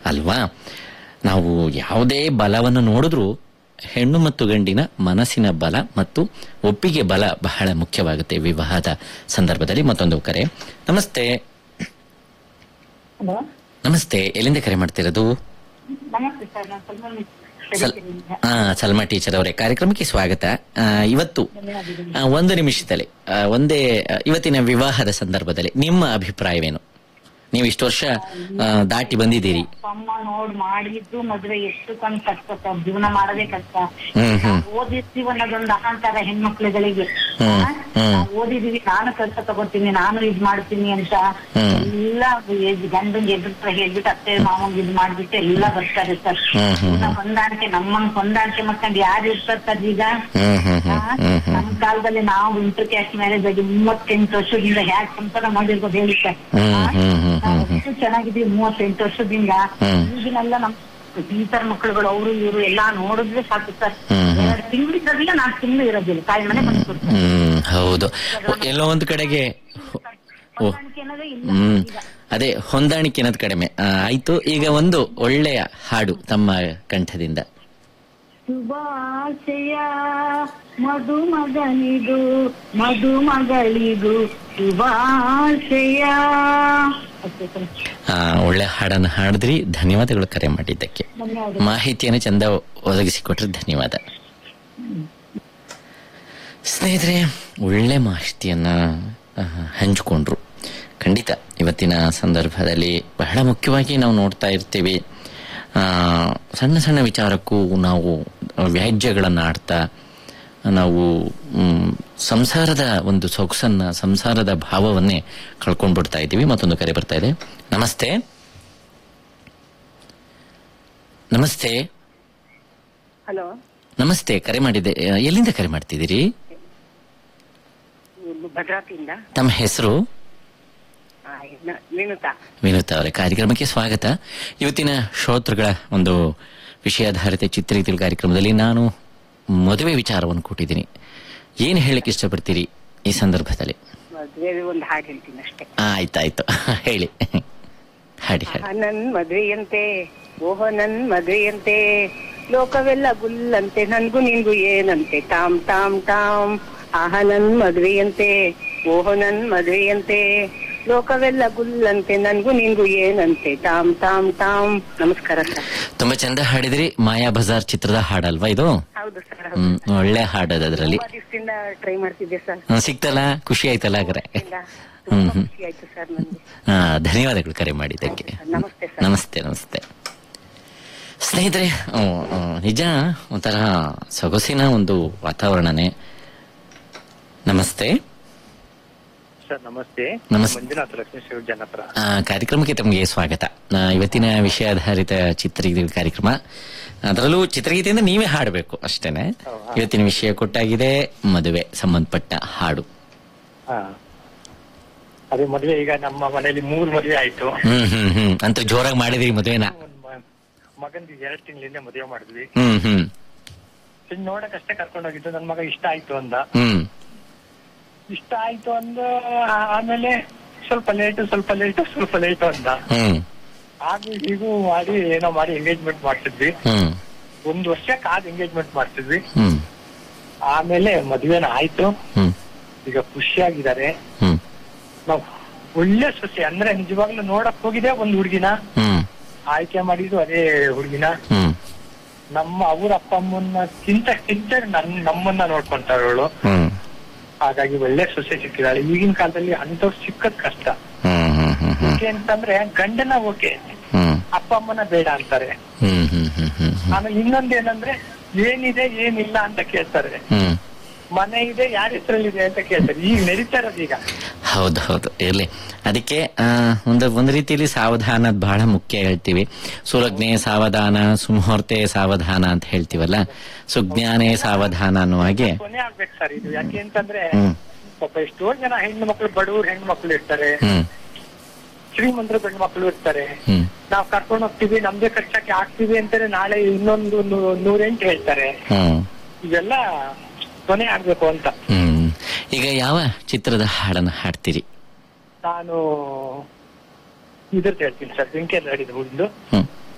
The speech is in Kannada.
ಅಲ್ವಾ? ನಾವು ಯಾವುದೇ ಬಲವನ್ನು ನೋಡಿದ್ರೂ ಹೆಣ್ಣು ಮತ್ತು ಗಂಡಿನ ಮನಸ್ಸಿನ ಬಲ ಮತ್ತು ಒಪ್ಪಿಗೆ ಬಲ ಬಹಳ ಮುಖ್ಯವಾಗುತ್ತೆ ವಿವಾಹದ ಸಂದರ್ಭದಲ್ಲಿ. ಮತ್ತೊಂದು ಕರೆ. ನಮಸ್ತೆ. ಹಲೋ, ನಮಸ್ತೆ, ಎಲ್ಲಿಂದ ಕರೆ ಮಾಡ್ತಿರೋದು? ನಮಸ್ತೆ ಸರ್, ನಾನು ಸಲ್ಮಾ ಟೀಚರ್ ಅವರೇ, ಕಾರ್ಯಕ್ರಮಕ್ಕೆ ಸ್ವಾಗತ. ಇವತ್ತು ಒಂದು ನಿಮಿಷದಲ್ಲಿ ಇವತ್ತಿನ ವಿವಾಹದ ಸಂದರ್ಭದಲ್ಲಿ ನಿಮ್ಮ ಅಭಿಪ್ರಾಯವೇನು? ನೀವು ಇಷ್ಟು ವರ್ಷ ದಾಟಿ ಬಂದಿದ್ದೀರಿ. ಅಮ್ಮ ನೋಡ್ ಮಾಡಿದ್ದು ಮದ್ವೆ ಎಷ್ಟು ಕಷ್ಟ ಸರ್, ಜೀವನ ಮಾಡೋದೇ ಕಷ್ಟ. ಓದಿರ್ತೀವಿ ಅನ್ನೋದೊಂದು ಅಹಂಕಾರ ಹೆಣ್ಮಕ್ಳುಗಳಿಗೆ. ಓದಿದೀವಿ, ನಾನು ಕೆಲಸ ತಗೋತೀನಿ, ನಾನು ಇದ್ ಮಾಡ್ತೀನಿ ಅಂತ ಎಲ್ಲ ಗಂಡಂಗೆ ಎದುರ್ತ್ರ ಹೇಳ್ಬಿಟ್ಟು ಅತ್ತೆ ಮಾವಂಗ್ ಇದ್ ಮಾಡ್ಬಿಟ್ಟು ಎಲ್ಲ ಬರ್ತಾರೆ ಸರ್. ಹೊಂದಾಣಿಕೆ ನಮ್ಮಂಗ್ ಹೊಂದಾಣಿಕೆ ಮಾಡ್ಕೊಂಡು ಯಾರು ಇರ್ತಾರೆ ಸರ್ ಈಗ? ನಮ್ ಕಾಲದಲ್ಲಿ ನಾವು ಇಂಟರ್ ಕ್ಯಾಸ್ಟ್ ಮ್ಯಾರೇಜ್ ಆಗಿ 38 ವರ್ಷದಿಂದ ಹ್ಯಾಕ್ ಸಂಸಾರ ಮಾಡಿರ್ಬೋದು ಹೇಳಿ ಸರ್. ಎಷ್ಟು ಚೆನ್ನಾಗಿದ್ದೀವಿ 38 ವರ್ಷದಿಂದ. ಈಗಿನೆಲ್ಲ ನಮ್ ಟೀಚರ್ ಮಕ್ಕಳುಗಳು ಅವರು ಇವರು ಎಲ್ಲಾ ನೋಡಿದ್ರೆ ಸಾಕು ಸರ್. 2 ತಿಂಗಳು ಇರೋದಿಲ್ಲ, 4 ತಿಂಗಳು ಇರೋದಿಲ್ಲ, ತಾಯಿ ಮನೆ ಬಂದ್ಬಿಡ್ತಾರೆ. ಹೌದು, ಎಲ್ಲೋ ಒಂದು ಕಡೆಗೆ ಅದೇ ಹೊಂದಾಣಿಕೆ ಅನ್ನೋದು ಕಡಿಮೆ ಆಯ್ತು. ಈಗ ಒಂದು ಒಳ್ಳೆಯ ಹಾಡು ತಮ್ಮ ಕಂಠದಿಂದ. ಶುಭಾಶಯ ಮಧುಮಗನಿಗೂ ಮಧುಮಗಳಿಗೂ ಶುಭಾಶಯ. ಒಳ್ಳೆ ಹಾಡನ್ನು ಹಾಡಿದ್ರಿ, ಧನ್ಯವಾದಗಳು ಕರೆ ಮಾಡಿದ್ದಕ್ಕೆ. ಮಾಹಿತಿಯನ್ನು ಚಂದ ಒದಗಿಸಿಕೊಟ್ರೆ ಧನ್ಯವಾದ. ಸ್ನೇಹಿತರೆ, ಒಳ್ಳೆ ಮಾಹಿತಿಯನ್ನ ಹಂಚಿಕೊಂಡ್ರು. ಖಂಡಿತ ಇವತ್ತಿನ ಸಂದರ್ಭದಲ್ಲಿ ಬಹಳ ಮುಖ್ಯವಾಗಿ ನಾವು ನೋಡ್ತಾ ಇರ್ತೀವಿ, ಸಣ್ಣ ಸಣ್ಣ ವಿಚಾರಕ್ಕೂ ನಾವು ವ್ಯಾಜ್ಯಗಳನ್ನು ಆಡ್ತಾ ನಾವು ಸಂಸಾರದ ಒಂದು ಸೊಗಸನ್ನ, ಸಂಸಾರದ ಭಾವವನ್ನೇ ಕಳ್ಕೊಂಡ್ಬಿಡ್ತಾ ಇದ್ದೀವಿ. ಮತ್ತೊಂದು ಕರೆ ಬರ್ತಾ ಇದೆ. ನಮಸ್ತೆ. ನಮಸ್ತೆ. ಹಲೋ, ನಮಸ್ತೆ, ಕರೆ ಮಾಡಿದ್ದೆ. ಎಲ್ಲಿಂದ ಕರೆ ಮಾಡ್ತಿದ್ದೀರಿ? ಭದ್ರಾತಿಯಿಂದ. ತಮ್ಮ ಹೆಸರು? ವಿನುತಾ ಅವರೇ, ಕಾರ್ಯಕ್ರಮಕ್ಕೆ ಸ್ವಾಗತ. ಇವತ್ತಿನ ಶ್ರೋತೃಗಳ ಒಂದು ವಿಷಯಾಧಾರಿತ ಚಿತ್ರಗೀತೆ ಕಾರ್ಯಕ್ರಮದಲ್ಲಿ ನಾನು ಮದುವೆ ವಿಚಾರವನ್ನು ಕೊಟ್ಟಿದ್ದೀನಿ. ಏನ್ ಹೇಳಕ್ ಇಷ್ಟಪಡ್ತೀರಿ ಈ ಸಂದರ್ಭದಲ್ಲಿ? ಒಂದು ಹಾಡು ಹೇಳ್ತೀನಿ ಅಷ್ಟೇ. ಆಯ್ತಾಯ್ತು, ಹೇಳಿ. ಹಾಡಿ ಹಾಡಿ. ನನ್ ಮದುವೆಯಂತೆ, ಓಹೋ ನನ್ ಮದುವೆಯಂತೆ, ಲೋಕವೆಲ್ಲ ಗುಲ್ಲಂತೆ, ನನ್ಗೂ ನಿನ್ಗೂ ಏನಂತೆ, ಟಾಮ್ ಟಾಮ್ ಟಾಮ್. ಆಹ ನನ್ ಮದುವೆಯಂತೆ, ಓಹೋ ನನ್ ಮದುವೆಯಂತೆ, ಲೋಕವೆಲ್ಲ ಗುಲ್ಲಂತೆ, ನನ್ಗೂ ನಿನ್ಗೂ ಏನಂತೆ, ಟಾಮ್ ಟಾಮ್ ಟಾಮ್. ನಮಸ್ಕಾರ ಸರ್. ತುಂಬಾ ಚಂದ ಹಾಡಿದ್ರಿ. ಮಾಯಾ ಬಜಾರ್ ಚಿತ್ರದ ಹಾಡಲ್ವಾ ಇದು? ಹೌದು ಸರ್. ಒಳ್ಳೆ ಹಾಡೋದು. ಅದರಲ್ಲಿ ಟ್ರೈ ಮಾಡ್ತಿದ್ದೆ ಸರ್. ಸಿಕ್ತಲ್ಲ, ಖುಷಿ ಆಯ್ತಲ್ಲ ಹಾಗಾದ್ರೆ? ಖುಷಿ ಆಯ್ತು ಸರ್ ನನಗೆ. ಧನ್ಯವಾದಗಳು ಕರೆ ಮಾಡಿದ್ದಕ್ಕೆ. ನಮಸ್ತೆ ಸರ್. ನಮಸ್ತೆ ನಮಸ್ತೆ. ಸ್ನೇಹಿತರೆ, ನಿಜ ಒಂಥರ ಸೊಗಸಿನ ಒಂದು ವಾತಾವರಣನೇ. ನಮಸ್ತೆ ಸರ್. ನಮಸ್ತೆ. ಮಂಜುನಾಥ್ ಲಕ್ಷ್ಮೀ ಜನಪರ ಕಾರ್ಯಕ್ರಮಕ್ಕೆ ತಮಗೆ ಸ್ವಾಗತ. ಇವತ್ತಿನ ವಿಷಯಾಧಾರಿತ ಚಿತ್ರಗೀತೆ ಕಾರ್ಯಕ್ರಮ, ಅದರಲ್ಲೂ ಚಿತ್ರಗೀತೆಯಿಂದ ನೀವೇ ಹಾಡಬೇಕು ಅಷ್ಟೇನೆ. ಇವತ್ತಿನ ವಿಷಯ ಕೊಟ್ಟಾಗಿದೆ ಮದುವೆ ಸಂಬಂಧಪಟ್ಟ ಹಾಡು. ಅದೇ ಮದುವೆ, ಈಗ ನಮ್ಮ ಮನೆಯಲ್ಲಿ 3 ಮದುವೆ ಆಯ್ತು. ಅಂತ ಜೋರಾಗಿ ಮಾಡಿದ್ರಿ ಮದುವೆನ? ಮಗಂದು 2 ತಿಂಗಳಿಂದ ಮದುವೆ ಮಾಡಿದ್ವಿ. ನೋಡಕಷ್ಟೇ ಕರ್ಕೊಂಡು ಹೋಗಿದ್ದು. ನನ್ ಮಗ ಇಷ್ಟ ಆಯ್ತು ಅಂದ. ಇಷ್ಟ ಆಯ್ತು ಅಂದ ಆಮೇಲೆ ಸ್ವಲ್ಪ ಲೇಟು ಅಂದ. ಹಾಗೂ ಹೀಗೂ ಮಾಡಿ ಏನೋ ಮಾಡಿ ಎಂಗೇಜ್ಮೆಂಟ್ ಮಾಡ್ತಿದ್ವಿ. 1 ವರ್ಷ ಕಾದ್ ಎಂಗೇಜ್ಮೆಂಟ್ ಮಾಡ್ತಿದ್ವಿ. ಆಮೇಲೆ ಮದ್ವೆನ ಆಯ್ತು. ಈಗ ಖುಷಿಯಾಗಿದ್ದಾರೆ. ನಾವ್ ಒಳ್ಳೆ ಸೊಸೆ ಅಂದ್ರೆ ನಿಜವಾಗ್ಲೂ ನೋಡಕ್ ಹೋಗಿದೆ ಒಂದು ಹುಡುಗಿನ, ಆಯ್ಕೆ ಮಾಡಿದ್ದು ಅದೇ ಹುಡುಗಿನ. ಅವ್ರ ಅಪ್ಪ ಅಮ್ಮನ್ನ ಕಿಂತ ನಮ್ಮನ್ನ ನೋಡ್ಕೊಂತಾಳು. ಹಾಗಾಗಿ ಒಳ್ಳೆ ಸೊಸೆ ಸಿಕ್ಕಿದಾಳೆ. ಈಗಿನ ಕಾಲದಲ್ಲಿ ಅಂತವ್ರು ಸಿಕ್ಕದ್ ಕಷ್ಟ. ಯಾಕೆ ಅಂತಂದ್ರೆ ಗಂಡನ ಓಕೆ, ಅಪ್ಪ ಅಮ್ಮನ ಬೇಡ ಅಂತಾರೆ. ಆಮೇಲೆ ಇನ್ನೊಂದೇನಂದ್ರೆ ಏನಿದೆ ಏನಿಲ್ಲ ಅಂತ ಕೇಳ್ತಾರೆ. ಮನೆ ಇದೆ, ಯಾರ ಹೆಸರಲ್ಲಿದೆ ಅಂತ ಕೇಳ್ತಾರೆ. ಈಗ ನಡೀತಾ ಇರೋದು ಈಗ. ಹೌದು, ಇರ್ಲಿ. ಅದಕ್ಕೆ ಒಂದು ರೀತಿಯಲ್ಲಿ ಸಾವಧಾನ ಬಹಳ ಮುಖ್ಯ ಹೇಳ್ತೀವಿ. ಸುಲಗ್ನೆ ಸಾವಧಾನ, ಸುಮುಹೂರ್ತೆ ಸಾವಧಾನ ಅಂತ ಹೇಳ್ತೀವಲ್ಲ. ಸುಜ್ಞಾನೇ ಸಾವಧಾನ ಅನ್ನೋ ಹಾಗೆ ಕೊನೆ ಆಗ್ಬೇಕು ಸರ್ ಇದು. ಯಾಕೆ ಅಂತಂದ್ರೆ ಪಾಪ ಎಷ್ಟೋ ಜನ ಹೆಣ್ಣು ಮಕ್ಳು, ಬಡವ್ರು ಹೆಣ್ಣು ಮಕ್ಳು ಇರ್ತಾರೆ, ಶ್ರೀಮಂತರು ಗಂಡು ಮಕ್ಳು ಇರ್ತಾರೆ. ನಾವ್ ಕರ್ಕೊಂಡು ಹೋಗ್ತೀವಿ, ನಮ್ದೇ ಖರ್ಚಾಕ್ಕೆ ಹಾಕ್ತಿವಿ ಅಂತಾರೆ, ನಾಳೆ ಇನ್ನೊಂದು 108 ಹೇಳ್ತಾರೆ. ಇವೆಲ್ಲ ಕೊನೆ ಆಗ್ಬೇಕು ಅಂತ. ಈಗ ಯಾವ ಚಿತ್ರದ ಹಾಡನ್ನು ಹಾಡ್ತೀರಿ? ನಾನು ಇದ್ರದ್ದು ಹೇಳ್ತೀನಿ ಸರ್, ಬೆಂಕಿಯಲ್ಲಿ ಹಾಡಿದ ಹುಡುಗಿದು